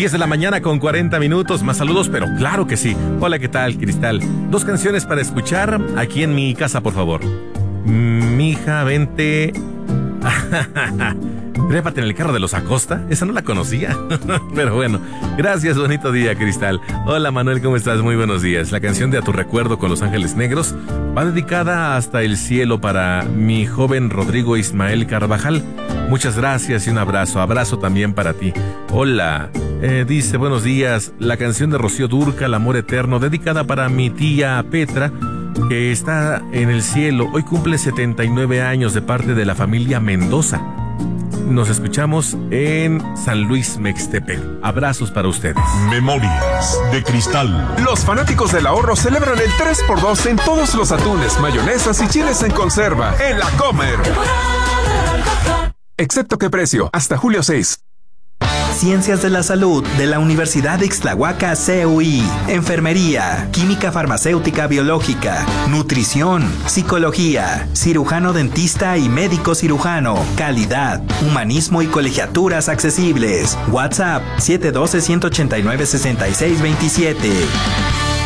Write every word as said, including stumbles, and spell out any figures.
diez de la mañana con cuarenta minutos. Más saludos, pero claro que sí. Hola, ¿qué tal, Cristal? Dos canciones para escuchar aquí en mi casa, por favor. Mija, vente. Trépate en el carro de los Acosta. Esa no la conocía. Pero bueno, gracias, bonito día, Cristal. Hola, Manuel, ¿cómo estás? Muy buenos días. La canción de A Tu Recuerdo con Los Ángeles Negros va dedicada hasta el cielo para mi joven Rodrigo Ismael Carvajal. Muchas gracias y un abrazo. Abrazo también para ti. Hola, eh, dice, buenos días. La canción de Rocío Dúrcal, Amor Eterno, dedicada para mi tía Petra, que está en el cielo. Hoy cumple setenta y nueve años, de parte de la familia Mendoza. Nos escuchamos en San Luis Mextepec. Abrazos para ustedes. Memorias de Cristal. Los fanáticos del ahorro celebran el tres por dos en todos los atunes, mayonesas y chiles en conserva en La Comer. Excepto qué precio, hasta julio seis. Ciencias de la Salud de la Universidad de Ixtlahuaca C U I. Enfermería, Química Farmacéutica Biológica, Nutrición, Psicología, Cirujano Dentista y Médico Cirujano. Calidad, Humanismo y colegiaturas accesibles. WhatsApp siete uno dos, uno ocho nueve, seis seis dos siete.